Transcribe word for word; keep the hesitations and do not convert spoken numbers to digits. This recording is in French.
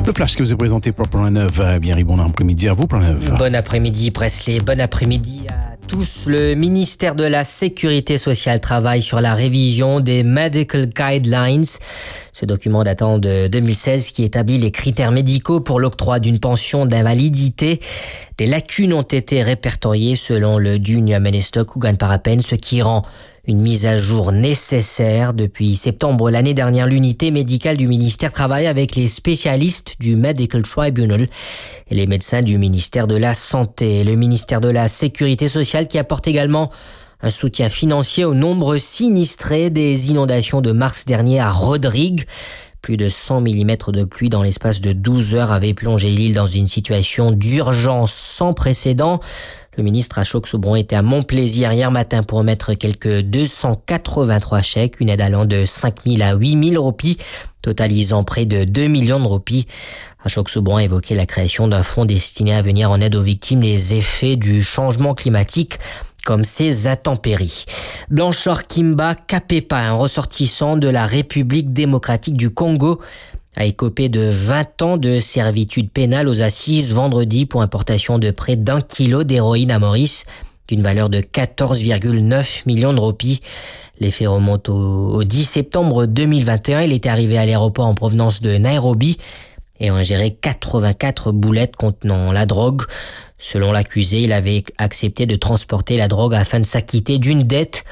Le flash que vous avez présenté pour Plan neuf. Bien, bon après-midi à vous, Plan neuf. Bon après-midi, Presley. Bon après-midi à tous. Le ministère de la Sécurité sociale travaille sur la révision des Medical Guidelines. Ce document datant de deux mille seize qui établit les critères médicaux pour l'octroi d'une pension d'invalidité. Des lacunes ont été répertoriées selon le Dunia Menestock Ougan Parapen, ce qui rend une mise à jour nécessaire. Depuis septembre l'année dernière, l'unité médicale du ministère travaille avec les spécialistes du Medical Tribunal et les médecins du ministère de la Santé. Le ministère de la Sécurité sociale qui apporte également un soutien financier aux nombreux sinistrés des inondations de mars dernier à Rodrigue. Plus de cent millimètres de pluie dans l'espace de douze heures avaient plongé l'île dans une situation d'urgence sans précédent. Le ministre Ashok Sobron était à Montplaisir hier matin pour remettre quelques deux cent quatre-vingt-trois chèques, une aide allant de cinq mille à huit mille roupies, totalisant près de deux millions de roupies. Ashok Sobron a évoqué la création d'un fonds destiné à venir en aide aux victimes des effets du changement climatique, comme ces intempéries. Blanchor Kimba Kapepa, un ressortissant de la République démocratique du Congo, a écopé de vingt ans de servitude pénale aux assises vendredi pour importation de près d'un kilo d'héroïne à Maurice, d'une valeur de quatorze virgule neuf millions de roupies. Les faits remontent au, au dix septembre deux mille vingt et un. Il était arrivé à l'aéroport en provenance de Nairobi et a ingéré quatre-vingt-quatre boulettes contenant la drogue. Selon l'accusé, il avait accepté de transporter la drogue afin de s'acquitter d'une dette